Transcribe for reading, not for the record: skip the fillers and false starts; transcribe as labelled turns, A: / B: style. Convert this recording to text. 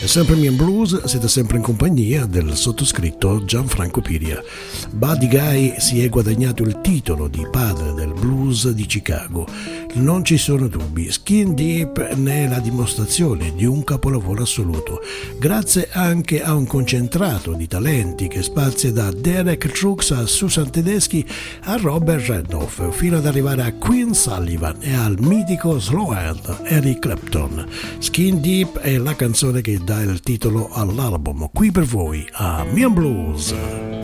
A: È sempre Mian Blues, siete sempre in compagnia del sottoscritto Gianfranco Piria. Buddy Guy si è guadagnato il titolo di padre del blues di Chicago. Non ci sono dubbi, Skin Deep ne è la dimostrazione di un capolavoro assoluto, grazie anche a un concentrato di talenti che spazia da Derek Trucks a Susan Tedeschi a Robert Randolph, fino ad arrivare a Queen Sullivan e al mitico slow hand Eric Clapton. Skin Deep è la canzone che dà il titolo all'album, qui per voi a Mian Blues.